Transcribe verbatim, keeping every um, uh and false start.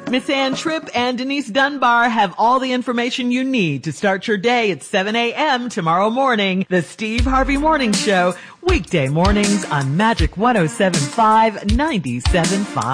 Miss Ann Tripp and Denise Dunbar have all the information you need to start your day at seven a.m. tomorrow morning. The Steve Harvey Morning Show, weekday mornings on Magic one oh seven point five, ninety-seven point five.